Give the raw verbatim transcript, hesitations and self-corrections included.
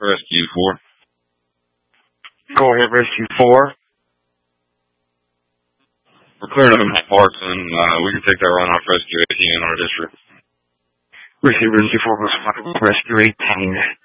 Rescue four. Go ahead, Rescue four. We're clearing up in parts, and uh, we can take that runoff Rescue eighteen in our district. Rescue Rescue four was Rescue eighteen.